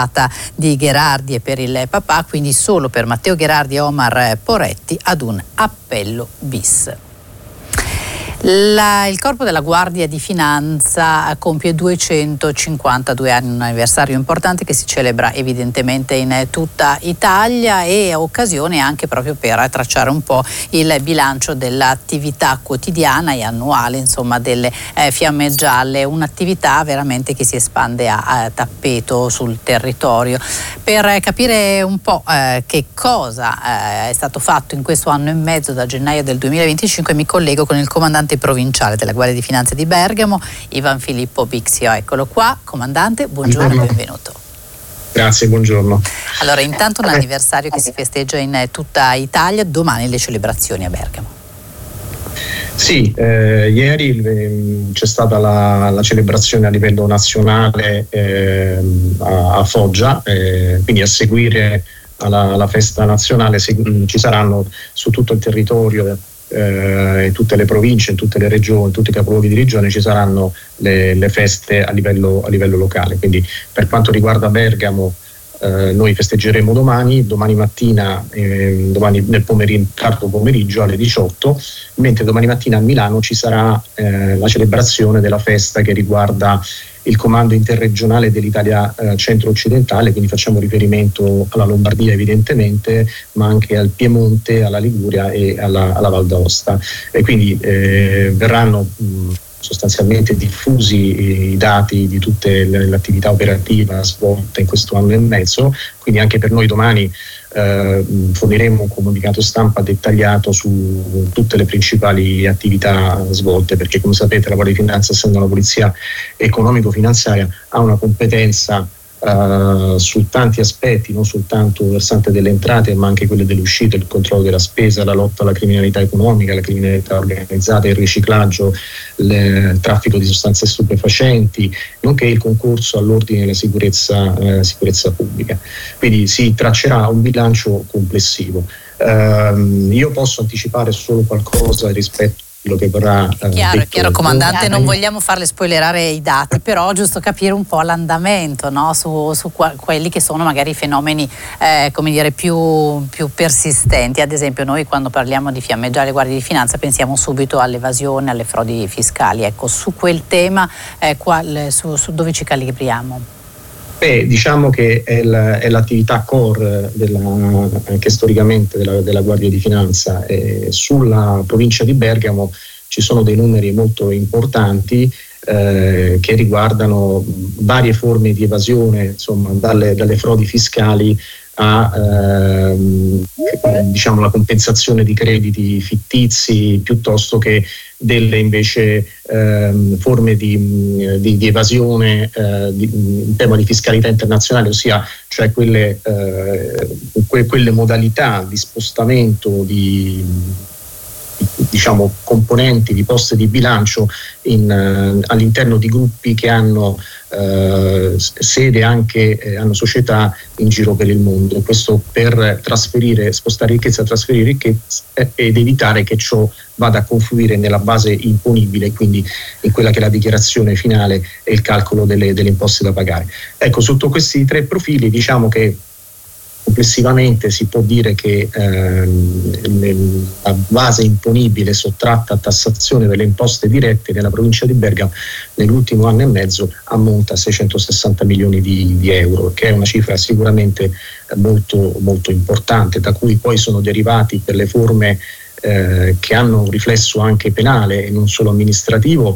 di Gherardi e per il papà, quindi solo per Matteo Gherardi e Omar Poretti ad un appello bis. Il Corpo della Guardia di Finanza compie 252 anni, un anniversario importante che si celebra evidentemente in tutta Italia e occasione anche proprio per tracciare un po' il bilancio dell'attività quotidiana e annuale, insomma, delle Fiamme Gialle, un'attività veramente che si espande a tappeto sul territorio. Per capire un po' che cosa è stato fatto in questo anno e mezzo, da gennaio del 2025, mi collego con il comandante provinciale della Guardia di Finanza di Bergamo, Ivan Filippo Bixio. Eccolo qua, comandante, buongiorno e benvenuto. Grazie, buongiorno. Allora, intanto un anniversario che si festeggia in tutta Italia, domani le celebrazioni a Bergamo. Sì, ieri c'è stata la celebrazione a livello nazionale a Foggia, quindi a seguire alla festa nazionale ci saranno su tutto il territorio, in tutte le province, in tutte le regioni, in tutti i capoluoghi di regione ci saranno le feste a livello locale. Quindi per quanto riguarda Bergamo, noi festeggeremo domani mattina, domani nel tardo pomeriggio alle 18, mentre domani mattina a Milano ci sarà la celebrazione della festa che riguarda il comando interregionale dell'Italia centro-occidentale, quindi facciamo riferimento alla Lombardia evidentemente, ma anche al Piemonte, alla Liguria e alla Val d'Aosta. E quindi verranno sostanzialmente diffusi i dati di tutte l'attività operativa svolta in questo anno e mezzo, quindi anche per noi domani forniremo un comunicato stampa dettagliato su tutte le principali attività svolte, perché come sapete la Guardia di Finanza, essendo una polizia economico-finanziaria, ha una competenza su tanti aspetti, non soltanto il versante delle entrate ma anche quelle delle uscite, il controllo della spesa, la lotta alla criminalità economica, la criminalità organizzata, il riciclaggio, il traffico di sostanze stupefacenti, nonché il concorso all'ordine e alla sicurezza pubblica. Quindi si traccerà un bilancio complessivo. Io posso anticipare solo qualcosa rispetto quello che verrà chiaro, comandante, non vogliamo farle spoilerare i dati, però giusto capire un po' l'andamento, no? su quelli che sono magari i fenomeni come dire più persistenti. Ad esempio noi quando parliamo di Fiamme Gialle Guardia di Finanza pensiamo subito all'evasione, alle frodi fiscali. Ecco, su quel tema su dove ci calibriamo? Diciamo che è l'attività core anche storicamente della Guardia di Finanza. Sulla provincia di Bergamo ci sono dei numeri molto importanti che riguardano varie forme di evasione, insomma, dalle frodi fiscali a diciamo la compensazione di crediti fittizi, piuttosto che delle invece forme di evasione in tema di fiscalità internazionale, ossia cioè quelle modalità di spostamento di diciamo componenti di poste di bilancio all'interno di gruppi che hanno sede anche hanno società in giro per il mondo. Questo per spostare ricchezza, trasferire ricchezza ed evitare che ciò vada a confluire nella base imponibile, quindi in quella che è la dichiarazione finale e il calcolo delle imposte da pagare. Ecco, sotto questi tre profili diciamo che complessivamente si può dire che la base imponibile sottratta a tassazione delle imposte dirette nella provincia di Bergamo nell'ultimo anno e mezzo ammonta a 660 milioni di euro, che è una cifra sicuramente molto, molto importante, da cui poi sono derivati per le forme che hanno un riflesso anche penale e non solo amministrativo,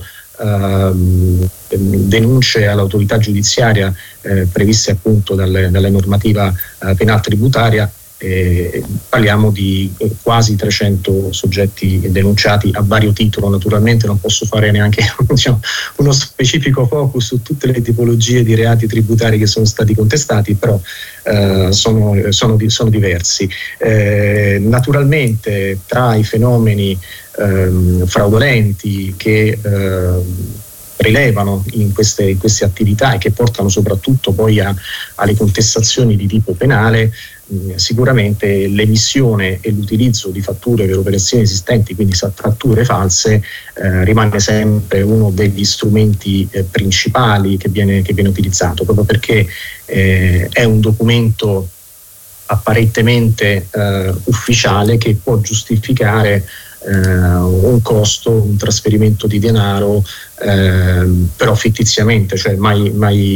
denunce all'autorità giudiziaria previste appunto dalla normativa penal tributaria. Parliamo di quasi 300 soggetti denunciati a vario titolo. Naturalmente non posso fare neanche uno specifico focus su tutte le tipologie di reati tributari che sono stati contestati, però sono diversi. Naturalmente tra i fenomeni fraudolenti che rilevano in queste attività e che portano soprattutto poi alle contestazioni di tipo penale, sicuramente l'emissione e l'utilizzo di fatture per operazioni esistenti, quindi fatture false, rimane sempre uno degli strumenti principali che viene utilizzato, proprio perché è un documento apparentemente ufficiale che può giustificare un costo, un trasferimento di denaro, però fittiziamente, cioè mai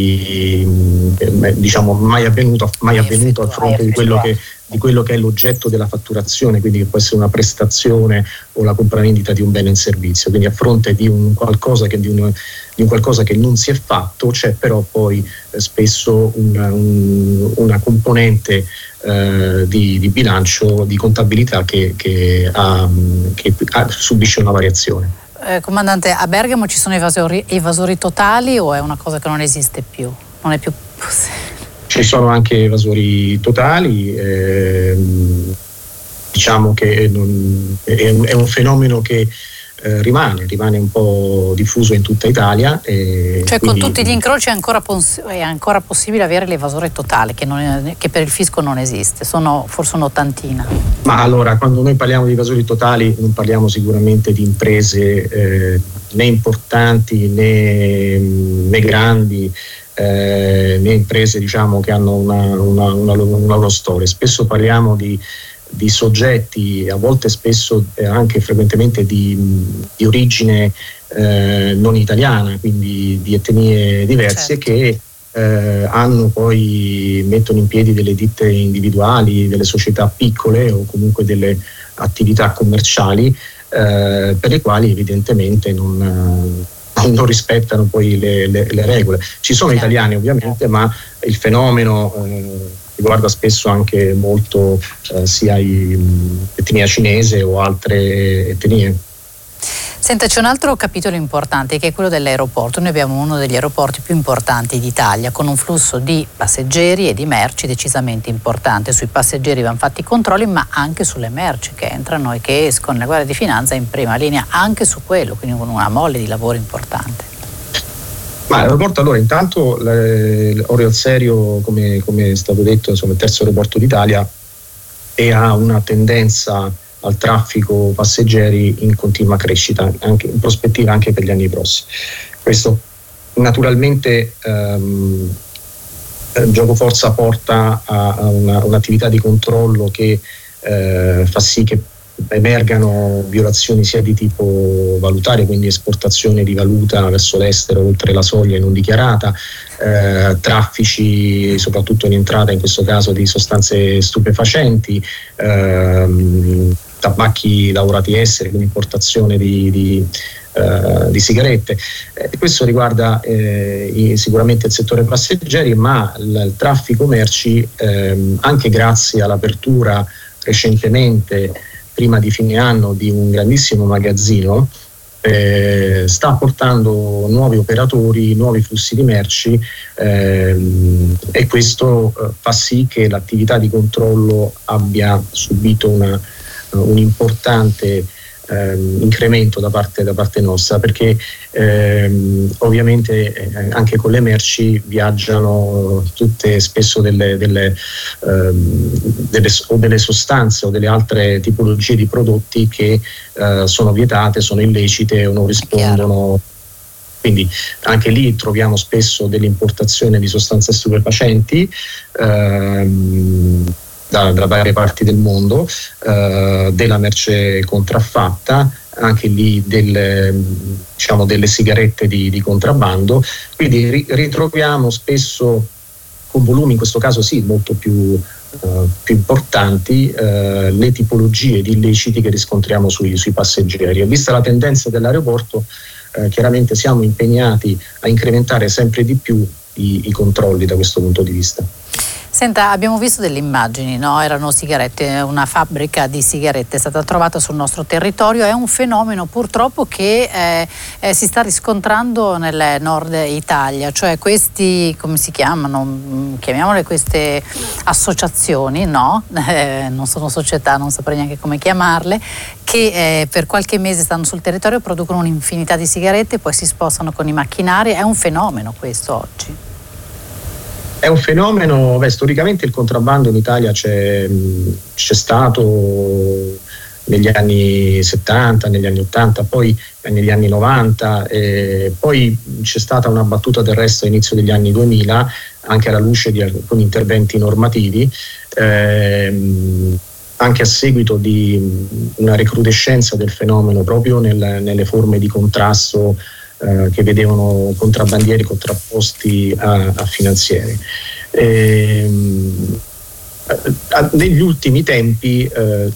avvenuto a fronte di quello che è l'oggetto della fatturazione, quindi che può essere una prestazione o la compravendita di un bene in servizio. Quindi a fronte di un qualcosa che non si è fatto, c'è però poi spesso una componente di bilancio, di contabilità che subisce una variazione. Comandante, a Bergamo ci sono evasori totali o è una cosa che non esiste più? Non è più possibile? Ci sono anche evasori totali, diciamo che è un fenomeno che rimane un po' diffuso in tutta Italia. Cioè quindi, con tutti gli incroci è ancora possibile avere l'evasore totale che per il fisco non esiste, sono forse un'ottantina. Ma allora, quando noi parliamo di evasori totali non parliamo sicuramente di imprese né importanti né grandi, né imprese diciamo che hanno una loro storia. Spesso parliamo di soggetti, a volte spesso anche frequentemente di origine non italiana, quindi di etnie diverse, certo, che mettono in piedi delle ditte individuali, delle società piccole o comunque delle attività commerciali per le quali evidentemente non rispettano poi le regole. Ci sono italiani ovviamente, ma il fenomeno riguarda spesso anche molto sia l'etnia cinese o altre etnie. Senta, c'è un altro capitolo importante che è quello dell'aeroporto. Noi abbiamo uno degli aeroporti più importanti d'Italia, con un flusso di passeggeri e di merci decisamente importante. Sui passeggeri vanno fatti i controlli, ma anche sulle merci che entrano e che escono. La Guardia di Finanza è in prima linea anche su quello, quindi con una mole di lavoro importante. Ma l'aeroporto, allora, intanto Orio al Serio, come è stato detto, insomma, il terzo aeroporto d'Italia e ha una tendenza al traffico passeggeri in continua crescita, anche in prospettiva anche per gli anni prossimi. Questo naturalmente giocoforza porta a un'attività di controllo che fa sì che emergano violazioni sia di tipo valutario, quindi esportazione di valuta verso l'estero oltre la soglia non dichiarata, traffici soprattutto in entrata, in questo caso di sostanze stupefacenti, tabacchi lavorati esteri, quindi importazione di sigarette. Questo riguarda sicuramente il settore passeggeri, ma il traffico merci, anche grazie all'apertura recentemente, prima di fine anno, di un grandissimo magazzino, sta portando nuovi operatori, nuovi flussi di merci, e questo fa sì che l'attività di controllo abbia subito un importante incremento da parte nostra, perché ovviamente anche con le merci viaggiano tutte spesso delle sostanze o delle altre tipologie di prodotti che sono vietate, sono illecite o non rispondono. Quindi anche lì troviamo spesso dell'importazione di sostanze stupefacenti da varie parti del mondo, della merce contraffatta, anche lì delle sigarette di contrabbando. Quindi ritroviamo spesso, con volumi in questo caso sì molto più importanti, le tipologie di illeciti che riscontriamo sui passeggeri. E vista la tendenza dell'aeroporto, chiaramente siamo impegnati a incrementare sempre di più i controlli da questo punto di vista. Senta, abbiamo visto delle immagini, no? Erano sigarette, una fabbrica di sigarette è stata trovata sul nostro territorio. È un fenomeno purtroppo che si sta riscontrando nel nord Italia, cioè questi, come si chiamano? Chiamiamole queste associazioni, no? Non sono società, non saprei neanche come chiamarle, che per qualche mese stanno sul territorio, producono un'infinità di sigarette, poi si spostano con i macchinari. È un fenomeno questo oggi. È un fenomeno, storicamente il contrabbando in Italia c'è stato negli anni 70, negli anni 80, poi negli anni 90, poi c'è stata una battuta d'arresto all'inizio degli anni 2000, anche alla luce di alcuni interventi normativi, anche a seguito di una recrudescenza del fenomeno proprio nelle forme di contrasto che vedevano contrabbandieri contrapposti a finanzieri. Negli ultimi tempi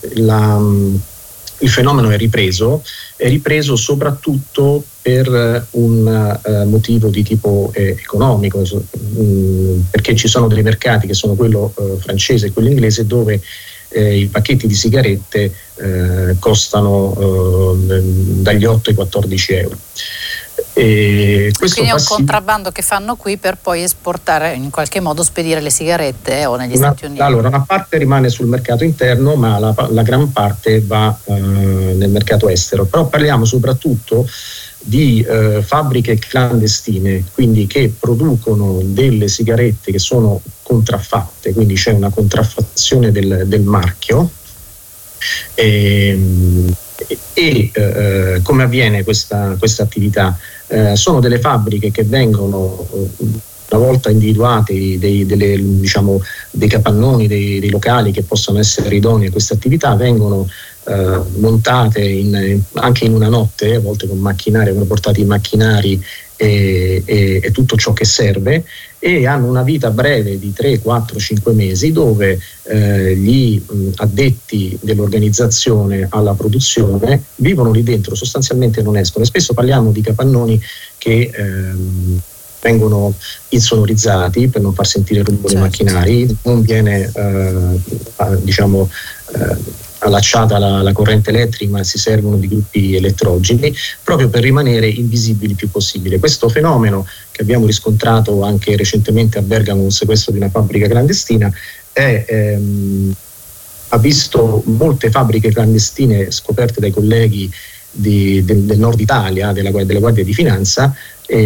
il fenomeno è ripreso soprattutto per un motivo di tipo economico, perché ci sono dei mercati che sono quello francese e quello inglese, dove i pacchetti di sigarette costano dagli 8 ai 14 euro. Quindi è un contrabbando che fanno qui per poi esportare, in qualche modo spedire le sigarette o negli Stati Uniti. Allora, una parte rimane sul mercato interno, ma la gran parte va nel mercato estero. Però parliamo soprattutto di fabbriche clandestine, quindi che producono delle sigarette che sono contraffatte, quindi c'è una contraffazione del marchio. Come avviene questa attività? Sono delle fabbriche che vengono, una volta individuati dei capannoni, dei locali che possono essere idonei a questa attività, vengono montate anche in una notte, a volte con macchinari, vengono portati i macchinari e tutto ciò che serve, e hanno una vita breve di 3, 4, 5 mesi, dove gli addetti dell'organizzazione alla produzione vivono lì dentro, sostanzialmente non escono. E spesso parliamo di capannoni che vengono insonorizzati per non far sentire il rumore dei macchinari, non viene allacciata la corrente elettrica, ma si servono di gruppi elettrogeni proprio per rimanere invisibili il più possibile. Questo fenomeno, che abbiamo riscontrato anche recentemente a Bergamo, un sequestro di una fabbrica clandestina, ha visto molte fabbriche clandestine scoperte dai colleghi del nord Italia, della Guardia di Finanza,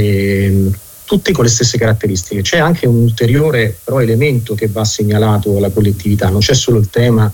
tutti con le stesse caratteristiche. C'è anche un ulteriore però elemento che va segnalato alla collettività: non c'è solo il tema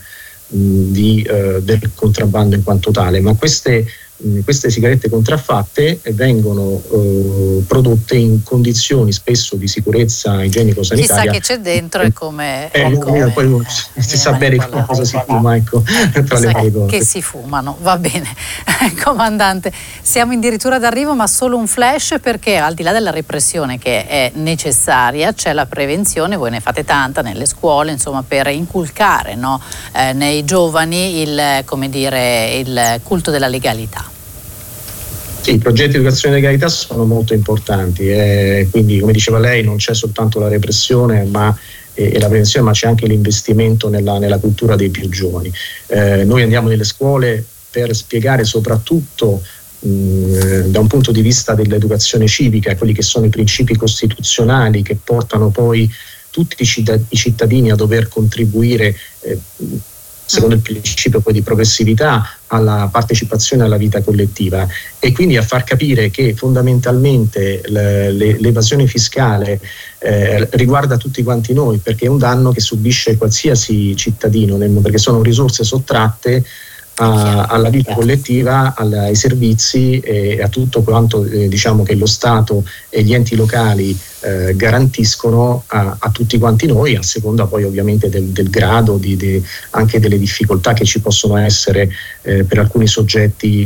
del contrabbando in quanto tale, ma queste sigarette contraffatte vengono prodotte in condizioni spesso di sicurezza igienico-sanitaria. Chissà che c'è dentro e come poi si sa bene cosa si fuma, ecco, tra le varie cose. Che si fumano, va bene. Comandante, siamo addirittura d'arrivo, ma solo un flash, perché al di là della repressione che è necessaria, c'è la prevenzione. Voi ne fate tanta nelle scuole, insomma, per inculcare, no, nei giovani il culto della legalità. Sì, i progetti di educazione e legalità sono molto importanti, quindi, come diceva lei, non c'è soltanto la repressione e la prevenzione, ma c'è anche l'investimento nella cultura dei più giovani. Noi andiamo nelle scuole per spiegare soprattutto da un punto di vista dell'educazione civica quelli che sono i principi costituzionali che portano poi tutti i cittadini a dover contribuire secondo il principio poi di progressività alla partecipazione alla vita collettiva, e quindi a far capire che fondamentalmente l'evasione fiscale riguarda tutti quanti noi, perché è un danno che subisce qualsiasi cittadino, perché sono risorse sottratte alla vita collettiva, ai servizi e a tutto quanto che lo Stato e gli enti locali garantiscono a tutti quanti noi, a seconda poi ovviamente del grado anche delle difficoltà che ci possono essere per alcuni soggetti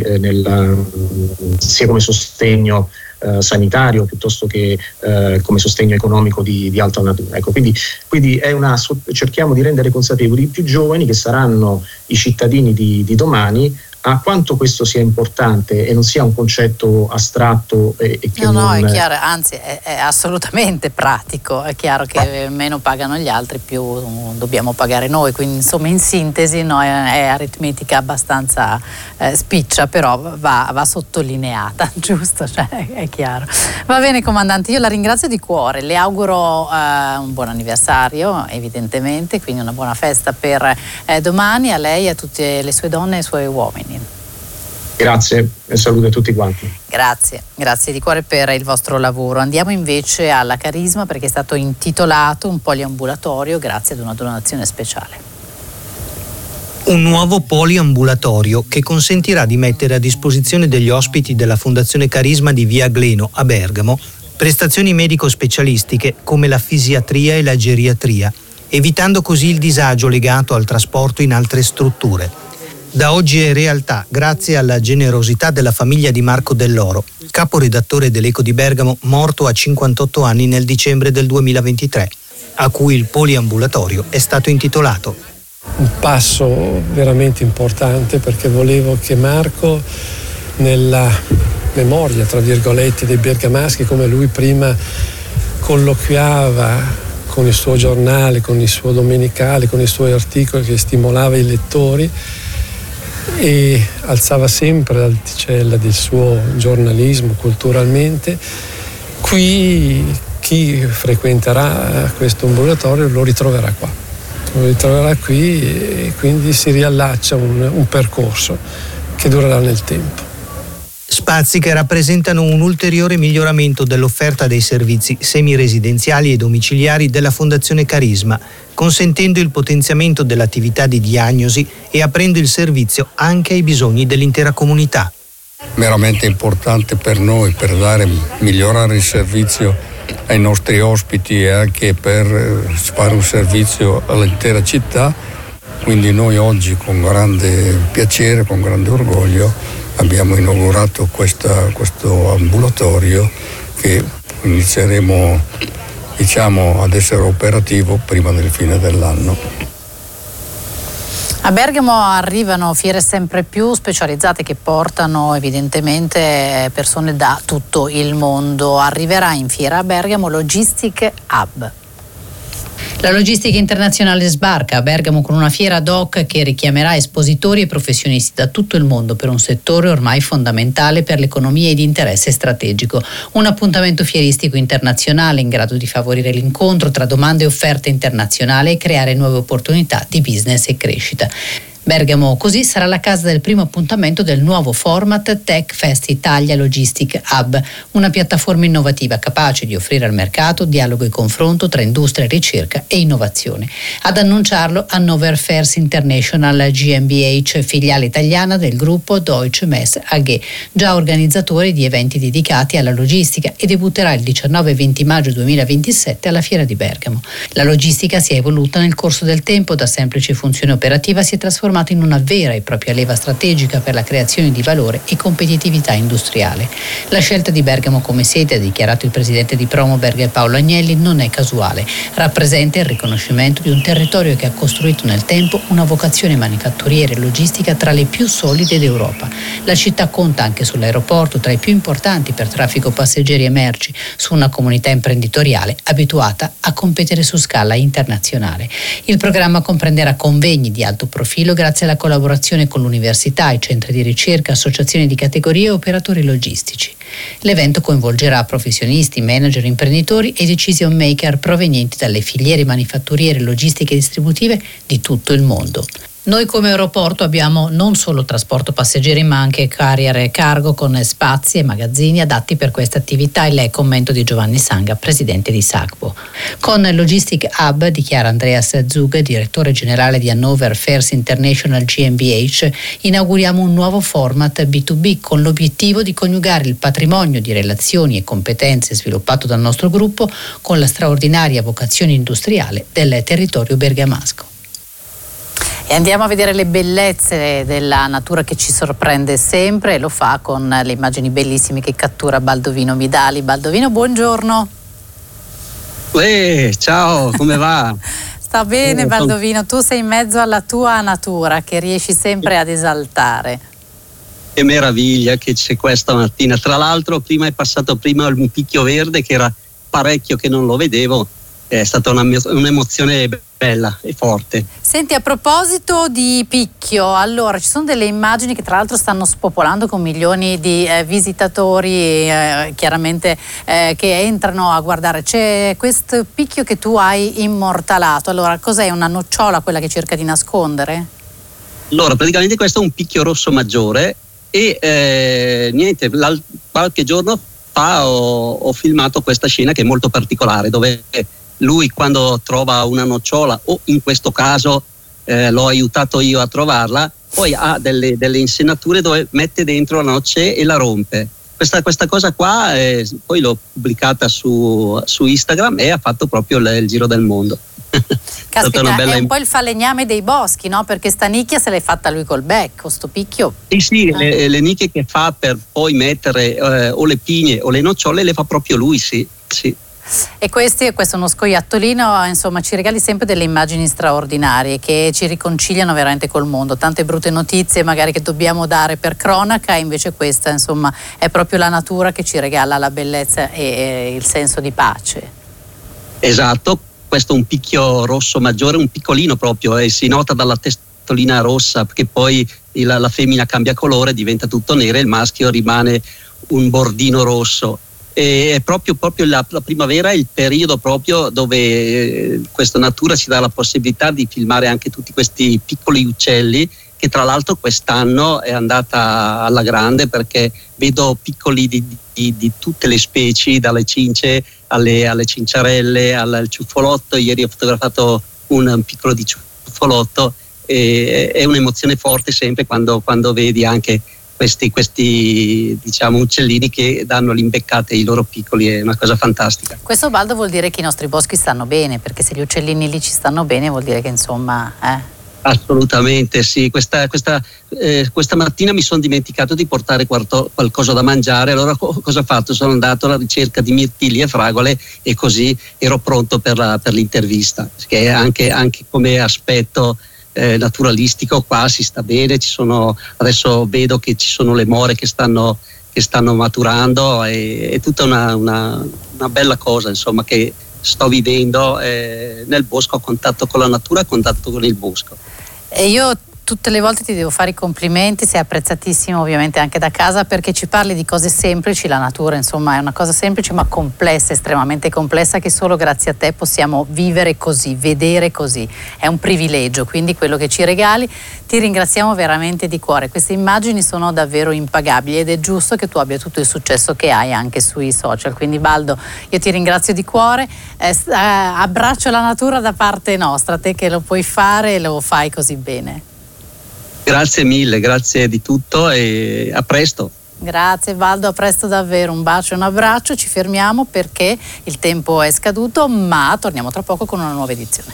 sia come sostegno sanitario piuttosto che come sostegno economico di alta natura. Ecco, quindi cerchiamo di rendere consapevoli i più giovani, che saranno i cittadini di domani, a quanto questo sia importante e non sia un concetto astratto e che no, è chiaro, anzi è assolutamente pratico. È chiaro che meno pagano gli altri, più dobbiamo pagare noi, quindi insomma in sintesi è aritmetica abbastanza spiccia, però va sottolineata, giusto? Cioè, è chiaro. Va bene comandante, io la ringrazio di cuore, le auguro un buon anniversario evidentemente, quindi una buona festa per domani, a lei, a tutte le sue donne e ai suoi uomini. Grazie e saluto a tutti quanti. Grazie di cuore per il vostro lavoro. Andiamo invece alla Carisma, perché è stato intitolato un poliambulatorio grazie ad una donazione speciale. Un nuovo poliambulatorio che consentirà di mettere a disposizione degli ospiti della Fondazione Carisma di Via Gleno a Bergamo prestazioni medico-specialistiche come la fisiatria e la geriatria, evitando così il disagio legato al trasporto in altre strutture. Da oggi è realtà grazie alla generosità della famiglia di Marco Dell'Oro, caporedattore dell'Eco di Bergamo, morto a 58 anni nel dicembre del 2023, a cui il poliambulatorio è stato intitolato. Un passo veramente importante, perché volevo che Marco, nella memoria tra virgolette dei bergamaschi, come lui prima colloquiava con il suo giornale, con il suo domenicale, con i suoi articoli che stimolava i lettori e alzava sempre l'asticella del suo giornalismo culturalmente, qui chi frequenterà questo ambulatorio lo ritroverà qua. Lo ritroverà qui e quindi si riallaccia un percorso che durerà nel tempo. Spazi che rappresentano un ulteriore miglioramento dell'offerta dei servizi semiresidenziali e domiciliari della Fondazione Carisma, consentendo il potenziamento dell'attività di diagnosi e aprendo il servizio anche ai bisogni dell'intera comunità. Veramente importante per noi, per migliorare il servizio ai nostri ospiti e anche per fare un servizio all'intera città. Quindi noi oggi con grande piacere, con grande orgoglio abbiamo inaugurato questo ambulatorio che inizieremo ad essere operativo prima del fine dell'anno. A Bergamo arrivano fiere sempre più specializzate che portano evidentemente persone da tutto il mondo. Arriverà in fiera a Bergamo Logistic Hub. La logistica internazionale sbarca a Bergamo con una fiera ad hoc che richiamerà espositori e professionisti da tutto il mondo per un settore ormai fondamentale per l'economia e di interesse strategico. Un appuntamento fieristico internazionale in grado di favorire l'incontro tra domande e offerte internazionali e creare nuove opportunità di business e crescita. Bergamo così sarà la casa del primo appuntamento del nuovo format Tech Fest Italia Logistic Hub, una piattaforma innovativa capace di offrire al mercato dialogo e confronto tra industria, ricerca e innovazione. Ad annunciarlo Hannover Fairs International GmbH, filiale italiana del gruppo Deutsche Messe AG, già organizzatore di eventi dedicati alla logistica, e debutterà il 19 e 20 maggio 2027 alla Fiera di Bergamo. La logistica si è evoluta nel corso del tempo, da semplice funzione operativa si è trasformata in una vera e propria leva strategica per la creazione di valore e competitività industriale. La scelta di Bergamo come sede, ha dichiarato il presidente di Promoberg Paolo Agnelli, non è casuale. Rappresenta il riconoscimento di un territorio che ha costruito nel tempo una vocazione manifatturiera e logistica tra le più solide d'Europa. La città conta anche sull'aeroporto tra i più importanti per traffico passeggeri e merci, su una comunità imprenditoriale abituata a competere su scala internazionale. Il programma comprenderà convegni di alto profilo grazie alla collaborazione con l'università, i centri di ricerca, associazioni di categorie e operatori logistici. L'evento coinvolgerà professionisti, manager, imprenditori e decision maker provenienti dalle filiere manifatturiere, logistiche e distributive di tutto il mondo. Noi come aeroporto abbiamo non solo trasporto passeggeri ma anche carrier e cargo con spazi e magazzini adatti per queste attività. Il è commento di Giovanni Sanga, presidente di SACPO. Con Logistic Hub, dichiara Andreas Zug, direttore generale di Hannover Fairs International GmbH, inauguriamo un nuovo format B2B con l'obiettivo di coniugare il patrimonio di relazioni e competenze sviluppato dal nostro gruppo con la straordinaria vocazione industriale del territorio bergamasco. E andiamo a vedere le bellezze della natura che ci sorprende sempre, e lo fa con le immagini bellissime che cattura Baldovino Midali. Baldovino, buongiorno. Ciao, come va? Sta bene Baldovino, tu sei in mezzo alla tua natura che riesci sempre ad esaltare. Che meraviglia che c'è questa mattina. Tra l'altro prima è passato un picchio verde che era parecchio che non lo vedevo. È stata un'emozione bella e forte. Senti, a proposito di picchio, allora ci sono delle immagini che tra l'altro stanno spopolando con milioni di visitatori chiaramente che entrano a guardare. C'è questo picchio che tu hai immortalato. Allora, cos'è? Una nocciola quella che cerca di nascondere? Allora, praticamente questo è un picchio rosso maggiore e niente, qualche giorno fa ho filmato questa scena che è molto particolare, dove lui, quando trova una nocciola, o in questo caso l'ho aiutato io a trovarla, poi ha delle insenature dove mette dentro la noce e la rompe. Questa cosa qua poi l'ho pubblicata su Instagram e ha fatto proprio il giro del mondo. Caspita, è un po' il falegname dei boschi, no? Perché sta nicchia se l'hai fatta lui col becco, sto picchio. Sì, le nicchie che fa per poi mettere o le pigne o le nocciole le fa proprio lui, sì. E questo è uno scoiattolino, insomma, ci regali sempre delle immagini straordinarie che ci riconciliano veramente col mondo. Tante brutte notizie magari che dobbiamo dare per cronaca, e invece questa, insomma, è proprio la natura che ci regala la bellezza e il senso di pace. Esatto, questo è un picchio rosso maggiore, un piccolino proprio, e si nota dalla testolina rossa, perché poi la femmina cambia colore, diventa tutto nero e il maschio rimane un bordino rosso. E è proprio la primavera è il periodo proprio dove questa natura ci dà la possibilità di filmare anche tutti questi piccoli uccelli, che tra l'altro quest'anno è andata alla grande, perché vedo piccoli di tutte le specie, dalle cince alle cinciarelle al ciuffolotto. Ieri ho fotografato un piccolo di ciuffolotto e è un'emozione forte sempre quando vedi anche questi diciamo uccellini che danno l'imbeccata ai loro piccoli. È una cosa fantastica. Questo, Baldo, vuol dire che i nostri boschi stanno bene, perché se gli uccellini lì ci stanno bene vuol dire che insomma Assolutamente sì. Questa mattina mi sono dimenticato di portare qualcosa da mangiare, allora cosa ho fatto? Sono andato alla ricerca di mirtilli e fragole e così ero pronto per l'intervista, che anche come aspetto naturalistico qua si sta bene. Adesso vedo che ci sono le more che stanno maturando, è tutta una bella cosa, insomma, che sto vivendo nel bosco, a contatto con la natura, a contatto con il bosco. E io tutte le volte ti devo fare i complimenti, sei apprezzatissimo ovviamente anche da casa, perché ci parli di cose semplici. La natura, insomma, è una cosa semplice ma complessa, estremamente complessa, che solo grazie a te possiamo vivere così, vedere così. È un privilegio, quindi quello che ci regali, ti ringraziamo veramente di cuore. Queste immagini sono davvero impagabili ed è giusto che tu abbia tutto il successo che hai anche sui social. Quindi, Baldo, io ti ringrazio di cuore, abbraccio la natura da parte nostra, te che lo puoi fare e lo fai così bene. Grazie mille, grazie di tutto e a presto. Grazie Baldo, a presto davvero, un bacio e un abbraccio. Ci fermiamo perché il tempo è scaduto, ma torniamo tra poco con una nuova edizione.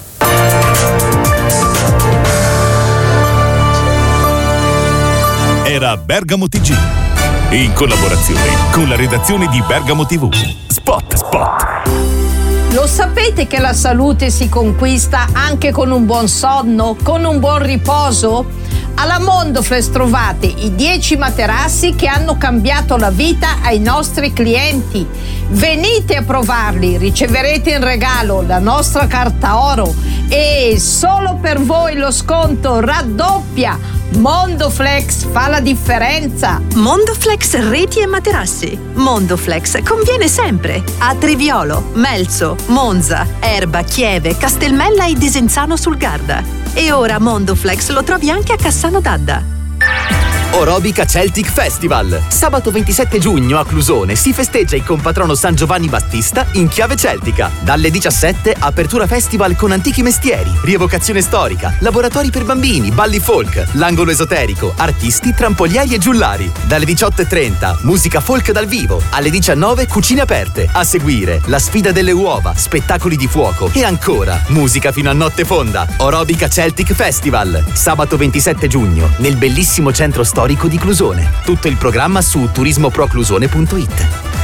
Era Bergamo TG, in collaborazione con la redazione di Bergamo TV. Spot. Lo sapete che la salute si conquista anche con un buon sonno, con un buon riposo? Alla Mondoflex trovate i 10 materassi che hanno cambiato la vita ai nostri clienti. Venite a provarli, riceverete in regalo la nostra carta oro e solo per voi lo sconto raddoppia. Mondoflex fa la differenza. Mondoflex reti e materassi. Mondoflex conviene sempre a Triviolo, Melzo, Monza, Erba, Chieve, Castelmella e Desenzano sul Garda. E ora Mondoflex lo trovi anche a Cassano d'Adda. Orobica Celtic Festival. Sabato 27 giugno a Clusone si festeggia il compatrono San Giovanni Battista in chiave celtica. Dalle 17 apertura festival con antichi mestieri, rievocazione storica, laboratori per bambini, balli folk, l'angolo esoterico, artisti, trampolieri e giullari. Dalle 18:30 musica folk dal vivo, alle 19 cucine aperte. A seguire la sfida delle uova, spettacoli di fuoco e ancora musica fino a notte fonda. Orobica Celtic Festival. Sabato 27 giugno nel bellissimo centro storico di Clusone. Tutto il programma su turismoproclusone.it.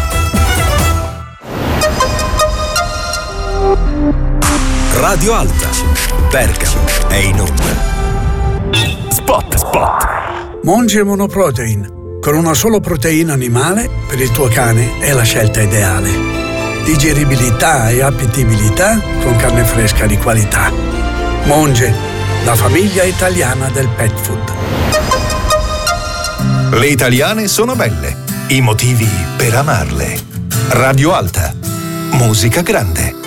Radio Alta, Bergamo è in onda. Spot. Monge Monoprotein. Con una sola proteina animale, per il tuo cane è la scelta ideale. Digeribilità e appetibilità con carne fresca di qualità. Monge, la famiglia italiana del pet food. Le italiane sono belle. I motivi per amarle. Radio Alta. Musica grande.